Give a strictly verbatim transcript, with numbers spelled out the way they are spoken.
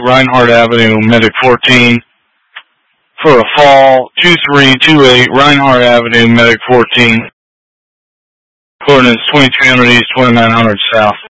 Reinhardt Avenue, Medic fourteen. For a fall, two three two eight Reinhardt Avenue, Medic fourteen. Coordinates twenty-three hundred east, twenty-nine hundred south.